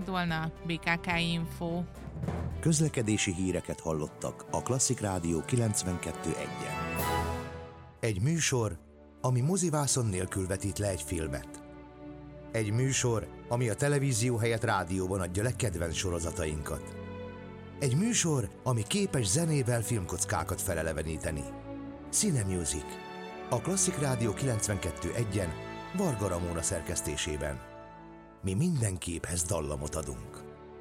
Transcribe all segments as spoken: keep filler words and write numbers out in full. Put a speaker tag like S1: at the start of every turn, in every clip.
S1: indulna. bé ká ká Info.
S2: Közlekedési híreket hallottak a Klasszik Rádió kilencvenkettő egyen. Egy műsor, ami mozivászon nélkül vetít le egy filmet. Egy műsor, ami a televízió helyett rádióban adja le kedvenc sorozatainkat. Egy műsor, ami képes zenével filmkockákat feleleveníteni. Cinemusic. A Klasszik Rádió kilencvenkettő egyen Varga Ramóna szerkesztésében. Mi minden képhez dallamot adunk.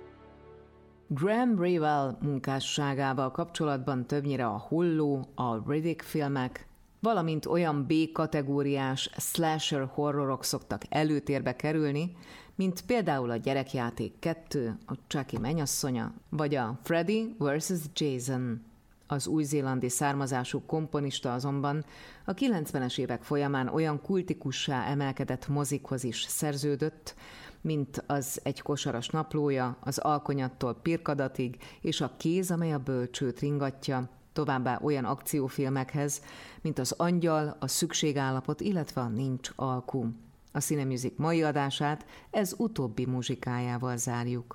S3: Graham Revell munkásságával kapcsolatban többnyire a holló, a Riddick filmek, valamint olyan B-kategóriás slasher horrorok szoktak előtérbe kerülni, mint például a Gyerekjáték kettő, a Chucky mennyasszonya, vagy a Freddy versus. Jason. Az új-zélandi származású komponista azonban a kilencvenes évek folyamán olyan kultikussá emelkedett mozikhoz is szerződött, mint az Egy kosaras naplója, az Alkonyattól Pirkadatig és a Kéz, amely a bölcsőt ringatja, továbbá olyan akciófilmekhez, mint az Angyal, a Szükségállapot, illetve a Nincs alkú. A Cinemusic mai adását ez utóbbi muzsikájával zárjuk.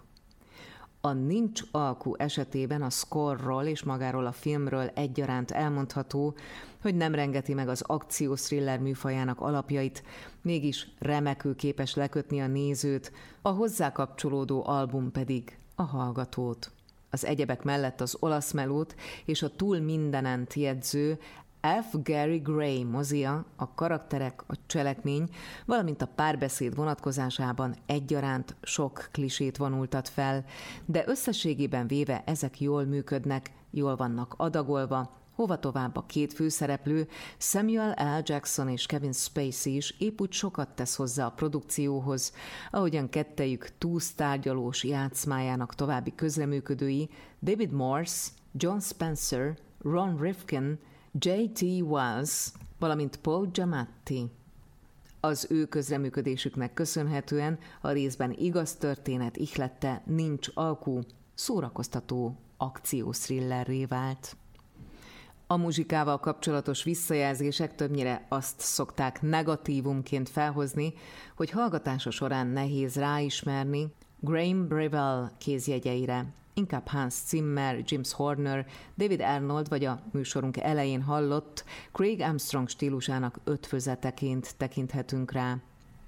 S3: A Nincs alkú esetében a score-ról és magáról a filmről egyaránt elmondható, hogy nem rengeti meg az akció-thriller műfajának alapjait, mégis remekül képes lekötni a nézőt, a hozzá kapcsolódó album pedig a hallgatót. Az egyebek mellett az olasz melót és a túl mindenent jegyző F. Gary Gray mozia, a karakterek, a cselekmény, valamint a párbeszéd vonatkozásában egyaránt sok klisét vonultat fel, de összességében véve ezek jól működnek, jól vannak adagolva, hova tovább a két főszereplő, Samuel L. Jackson és Kevin Spacey is épp úgy sokat tesz hozzá a produkcióhoz, ahogyan kettejük túlsztárgyalós játszmájának további közreműködői David Morse, John Spencer, Ron Rifkin, J T. Wells, valamint Paul Giamatti. Az ő közreműködésüknek köszönhetően a részben igaz történet ihlette Nincs alkú szórakoztató akció-thrillerré vált. A muzsikával kapcsolatos visszajelzések többnyire azt szokták negatívumként felhozni, hogy hallgatása során nehéz ráismerni Graham Revell kézjegyeire. Inkább Hans Zimmer, James Horner, David Arnold vagy a műsorunk elején hallott Craig Armstrong stílusának ötvözeteként tekinthetünk rá.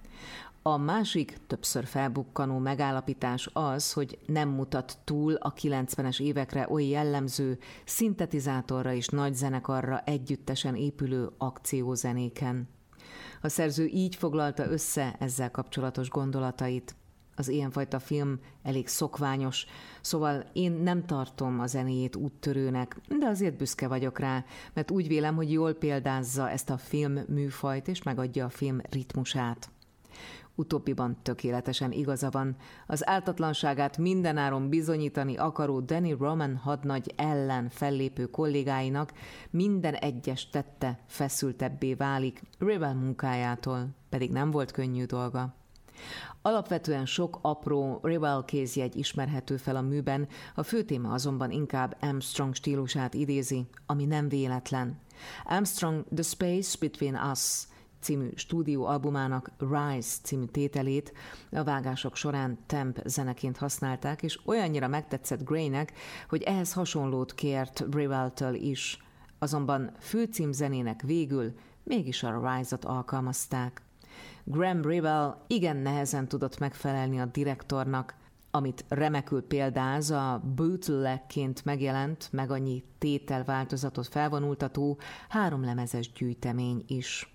S3: A másik többször felbukkanó megállapítás az, hogy nem mutat túl a kilencvenes évekre oly jellemző, szintetizátorra és nagyzenekarra együttesen épülő akciózenéken. A szerző így foglalta össze ezzel kapcsolatos gondolatait. Az ilyenfajta film elég szokványos, szóval én nem tartom a zenéjét úttörőnek, de azért büszke vagyok rá, mert úgy vélem, hogy jól példázza ezt a film műfajt és megadja a film ritmusát. Utóbbiban tökéletesen igaza van. Az ártatlanságát mindenáron bizonyítani akaró Danny Roman hadnagy ellen fellépő kollégáinak minden egyes tette feszültebbé válik Revell munkájától, pedig nem volt könnyű dolga. Alapvetően sok apró Revell kézjegy ismerhető fel a műben, a fő téma azonban inkább Armstrong stílusát idézi, ami nem véletlen. Armstrong The Space Between Us című stúdióalbumának Rise című tételét a vágások során temp zeneként használták, és olyannyira megtetszett Graynek, hogy ehhez hasonlót kért Revell-től is. Azonban főcímzenének végül mégis a Rise-ot alkalmazták. Graham Revell igen nehezen tudott megfelelni a direktornak, amit remekül példáz a bootlegként megjelent, meg annyi tételváltozatot felvonultató háromlemezes gyűjtemény is.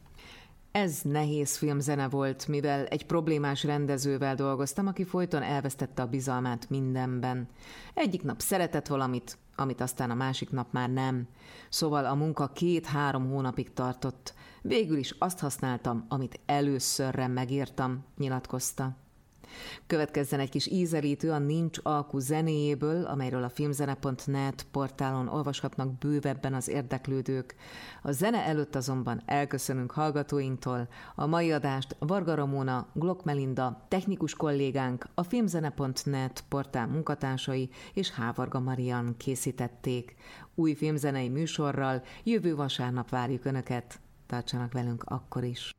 S3: Ez nehéz filmzene volt, mivel egy problémás rendezővel dolgoztam, aki folyton elvesztette a bizalmát mindenben. Egyik nap szeretett valamit, amit aztán a másik nap már nem. Szóval a munka két-három hónapig tartott. Végül is azt használtam, amit előszörre megírtam, nyilatkozta. Következzen egy kis ízelítő a Nincs alkú zenéjéből, amelyről a filmzene pont net portálon olvashatnak bővebben az érdeklődők. A zene előtt azonban elköszönünk hallgatóinktól. A mai adást Varga Ramóna, Glock Melinda, technikus kollégánk, a filmzene pont net portál munkatársai és Hávarga Marian készítették. Új filmzenei műsorral jövő vasárnap várjuk Önöket. Tartsanak velünk akkor is!